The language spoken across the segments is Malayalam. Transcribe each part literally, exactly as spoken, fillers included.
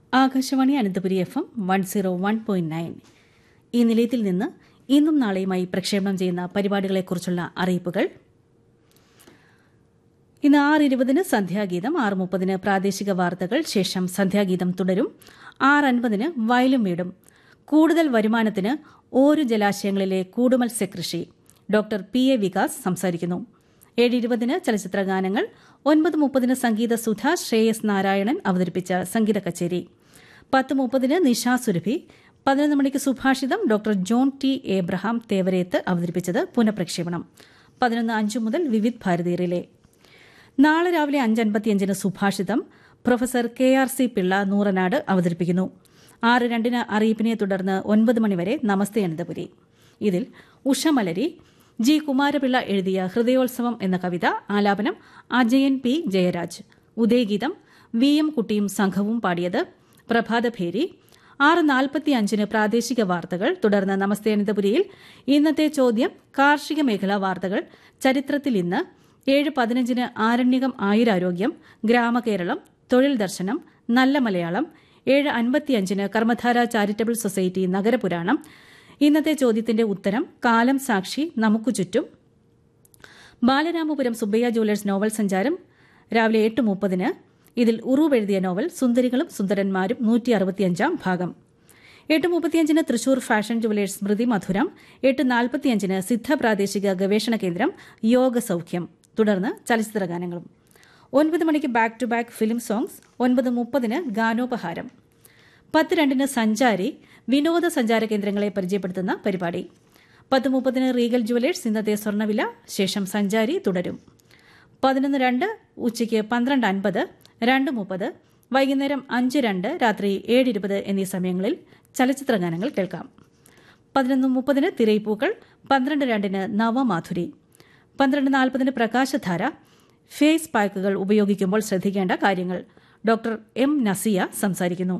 Akashvani Ananthapuri F M one zero one point nine. ഈ നിലയത്തിൽ നിന്ന് ഇന്നും നാളെയുമായി പ്രക്ഷേപണം ചെയ്യുന്ന പരിപാടികളെക്കുറിച്ചുള്ള അറിയിപ്പുകൾ. ഇന്ന് ആറ് ഇരുപതിന് സന്ധ്യാഗീതം, ആറ് മുപ്പതിന് പ്രാദേശിക വാർത്തകൾ, ശേഷം സന്ധ്യാഗീതം തുടരും. ആറ് അൻപതിന് വയലും വീടും. കൂടുതൽ വരുമാനത്തിന് ഓരു ജലാശയങ്ങളിലെ കൂടുമത്സ്യകൃഷി. ഡോക്ടർ പി എ വികാസ് സംസാരിക്കുന്നു. ഏഴ് ഇരുപതിന് ചലച്ചിത്ര ഗാനങ്ങൾ. ഒൻപത് മുപ്പതിന് സംഗീത സുധ, ശ്രേയസ് നാരായണൻ അവതരിപ്പിച്ച സംഗീത കച്ചേരി. പത്ത് മുപ്പതിന് നിശാ സുരഭി. പതിനൊന്ന് മണിക്ക് സുഭാഷിതം, doctor John T Abraham Thevareth അവതരിപ്പിച്ചത് പുനഃപ്രക്ഷേപണം. പതിനൊന്ന് അഞ്ച് മുതൽ വിവിധ് ഭാരതി റിലേ. നാളെ രാവിലെ അഞ്ച് അൻപത്തിയഞ്ചിന് സുഭാഷിതം, professor K R C Pillai Nooranad അവതരിപ്പിക്കുന്നു. ആറ് രണ്ടിന് അറിയിപ്പിനെ തുടർന്ന് ഒൻപത് മണിവരെ നമസ്തേ അനന്തപുരി. ഇതിൽ ഉഷമലരി, ജി കുമാരപിള്ള എഴുതിയ ഹൃദയോത്സവം എന്ന കവിത, ആലാപനം Ajayan P Jayaraj. ഉദയഗീതം V M കുട്ടിയും സംഘവും പാടിയത്. പ്രഭാതഭേരി. ആറ് നാൽപ്പത്തിയഞ്ചിന് പ്രാദേശിക വാർത്തകൾ. തുടർന്ന് നമസ്തേ അനന്തപുരിയിൽ ഇന്നത്തെ ചോദ്യം, കാർഷിക മേഖലാ വാർത്തകൾ, ചരിത്രത്തിൽ ഇന്ന്. ഏഴ് പതിനഞ്ചിന് ആരണ്യകം ആയുരാരോഗ്യം, ഗ്രാമകേരളം, തൊഴിൽ ദർശനം, നല്ല മലയാളം. ഏഴ് അൻപത്തിയഞ്ചിന് കർമ്മധാര ചാരിറ്റബിൾ സൊസൈറ്റി നഗരപുരാണം. ഇന്നത്തെ ചോദ്യത്തിന്റെ ഉത്തരം, കാലം സാക്ഷി, നമുക്കു ചുറ്റും. ബാലരാമപുരം സുബ്ബയ്യ ജുവലേഴ്സ് നോവൽ സഞ്ചാരം രാവിലെ എട്ട് മുപ്പതിന്. ഇതിൽ ഉറൂബ് എഴുതിയ നോവൽ സുന്ദരികളും സുന്ദരന്മാരും നൂറ്റി അറുപത്തിയഞ്ചാം ഭാഗം. എട്ട് മുപ്പത്തിയഞ്ചിന് തൃശൂർ ഫാഷൻ ജുവലേഴ്സ് സ്മൃതി മധുരം. എട്ട് നാൽപ്പത്തിയഞ്ചിന് സിദ്ധ പ്രാദേശിക ഗവേഷണ കേന്ദ്രം യോഗ സൌഖ്യം. തുടർന്ന് ചലച്ചിത്ര ഗാനങ്ങളും. ഒൻപത് മണിക്ക് back to back film songs. ഒൻപത് മുപ്പതിന് ഗാനോപഹാരം. പത്ത് രണ്ടിന് സഞ്ചാരി, വിനോദസഞ്ചാര കേന്ദ്രങ്ങളെ പരിചയപ്പെടുത്തുന്ന പരിപാടി. പത്ത് മുപ്പതിന് റീഗൽ ജുവലേഴ്സ് ഇന്നത്തെ സ്വർണ്ണവില, ശേഷം സഞ്ചാരി തുടരും. പതിനൊന്ന് രണ്ട് ഉച്ചയ്ക്ക് പന്ത്രണ്ട് അൻപത്, രണ്ട് മുപ്പത്, വൈകുന്നേരം അഞ്ച് രണ്ട്, രാത്രി ഏഴ് ഇരുപത് എന്നീ സമയങ്ങളിൽ ചലച്ചിത്ര ഗാനങ്ങൾ കേൾക്കാം. പതിനൊന്ന് മുപ്പതിന് തിരയിപ്പൂക്കൾ. പന്ത്രണ്ട് രണ്ടിന് നവമാധുരി. പന്ത്രണ്ട് നാൽപ്പതിന് പ്രകാശധാര. ഫേസ് പാക്കുകൾ ഉപയോഗിക്കുമ്പോൾ ശ്രദ്ധിക്കേണ്ട കാര്യങ്ങൾ. ഡോക്ടർ എം നസിയ സംസാരിക്കുന്നു.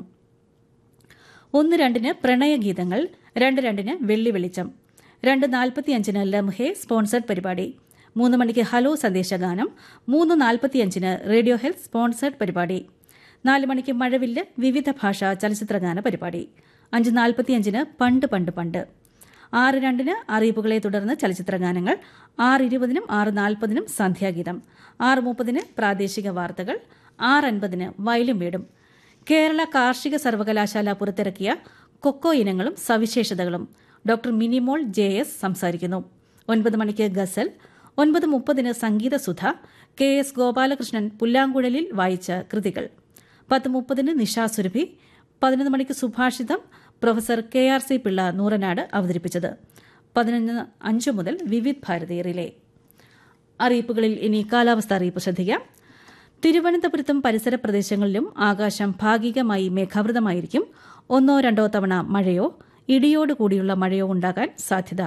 ഒന്ന് രണ്ടിന് പ്രണയഗീതങ്ങൾ. രണ്ട് രണ്ടിന് വെള്ളി വെളിച്ചം. രണ്ട് നാൽപ്പത്തിയഞ്ചിന് ലംഹെ സ്പോൺസർഡ് പരിപാടി. മൂന്ന് മണിക്ക് ഹലോ സന്ദേശഗാനം. മൂന്ന് നാൽപ്പത്തിയഞ്ചിന് റേഡിയോ ഹെൽത്ത് സ്പോൺസർഡ് പരിപാടി. നാല് മണിക്ക് മഴവില്ല്, വിവിധ ഭാഷാ ചലച്ചിത്രഗാന പരിപാടി. അഞ്ച് നാൽപ്പത്തിയഞ്ചിന് പണ്ട് പണ്ട് പണ്ട്. ആറ് രണ്ടിന് അറിയിപ്പുകളെ തുടർന്ന് ചലച്ചിത്രഗാനങ്ങൾ. ആറ് ഇരുപതിനും ആറ് നാൽപ്പതിനും സന്ധ്യാഗീതം. ആറ് മുപ്പതിന് പ്രാദേശിക വാർത്തകൾ. ആറ് അൻപതിന് വയലും വീടും. കേരള കാർഷിക സർവകലാശാല പുറത്തിറക്കിയ കൊക്കോ ഇനങ്ങളും സവിശേഷതകളും. ഡോക്ടർ മിനിമോൾ ജെ എസ് സംസാരിക്കുന്നു. ഒൻപത് മണിക്ക് ഗസൽ. ഒൻപത് മുപ്പതിന് സംഗീത സുധ, കെ എസ് ഗോപാലകൃഷ്ണൻ പുല്ലാങ്കുഴലിൽ വായിച്ച കൃതികൾ. പത്ത് മുപ്പതിന് നിശാ സുരഭി. പതിനൊന്ന് മണിക്ക് സുഭാഷിതം, professor K R C Pillai Nooranad അവതരിപ്പിച്ചത്. പതിനൊന്ന് അഞ്ച് മുതൽ വിവിധ് ഭാരതി റിലേ. അറിയിപ്പുകളിൽ ഇനി കാലാവസ്ഥ അറിയിപ്പ് ശ്രദ്ധിക്കാം. തിരുവനന്തപുരത്തും പരിസര പ്രദേശങ്ങളിലും ആകാശം ഭാഗികമായി മേഘാവൃതമായിരിക്കും. ഒന്നോ രണ്ടോ തവണ മഴയോ ഇടിയോടുകൂടിയുള്ള മഴയോ ഉണ്ടാകാൻ സാധ്യത.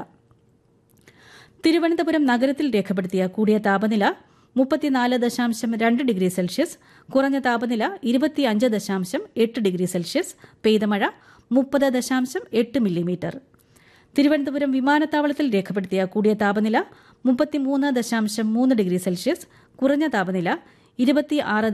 തിരുവനന്തപുരം നഗരത്തിൽ രേഖപ്പെടുത്തിയ കൂടിയ താപനില മുപ്പത്തിനാല് ദശാംശം രണ്ട് ഡിഗ്രി സെൽഷ്യസ്, കുറഞ്ഞ താപനില ഇരുപത്തിയഞ്ച് ദശാംശം എട്ട് ഡിഗ്രി സെൽഷ്യസ്, പെയ്ത മഴ മുപ്പത് ദശാംശം എട്ട് മില്ലിമീറ്റർ. തിരുവനന്തപുരം വിമാനത്താവളത്തിൽ രേഖപ്പെടുത്തിയ കൂടിയ താപനില മുപ്പത്തിമൂന്ന് ദശാംശം മൂന്ന് ഡിഗ്രി സെൽഷ്യസ്, കുറഞ്ഞ താപനില ഇരുപത്തിയാറ്